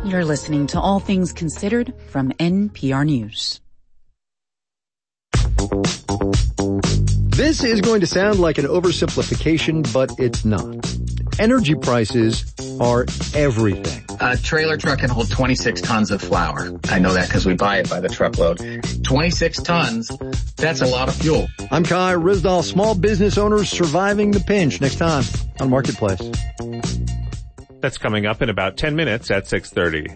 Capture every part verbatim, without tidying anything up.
You're listening to All Things Considered from N P R News. This is going to sound like an oversimplification, but it's not. Energy prices are everything. A trailer truck can hold twenty-six tons of flour. I know that because we buy it by the truckload. twenty-six tons, that's a lot of fuel. I'm Kai Rizdal, small business owners surviving the pinch. Next time on Marketplace. That's coming up in about ten minutes at six thirty.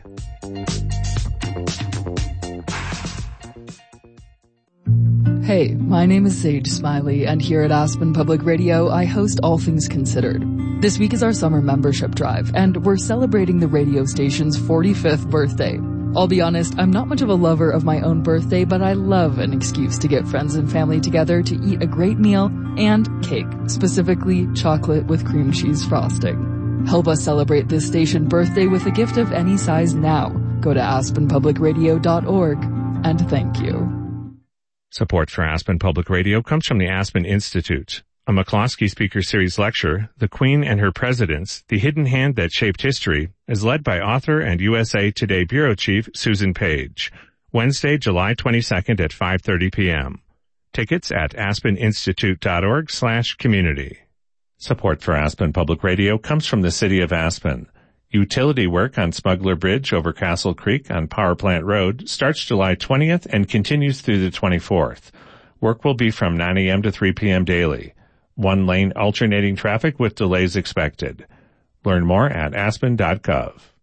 Hey, my name is Sage Smiley, and here at Aspen Public Radio, I host All Things Considered. This week is our summer membership drive, and we're celebrating the radio station's forty-fifth birthday. I'll be honest, I'm not much of a lover of my own birthday, but I love an excuse to get friends and family together to eat a great meal and cake, specifically chocolate with cream cheese frosting. Help us celebrate this station birthday with a gift of any size now. Go to aspen public radio dot org, and thank you. Support for Aspen Public Radio comes from the Aspen Institute. A McCloskey Speaker Series lecture, The Queen and Her Presidents, The Hidden Hand That Shaped History, is led by author and U S A Today Bureau Chief Susan Page. Wednesday, July twenty-second at five thirty p.m. Tickets at aspen institute dot org slash community. Support for Aspen Public Radio comes from the City of Aspen. Utility work on Smuggler Bridge over Castle Creek on Power Plant Road starts July twentieth and continues through the twenty-fourth. Work will be from nine a.m. to three p.m. daily. One-lane alternating traffic with delays expected. Learn more at aspen dot gov.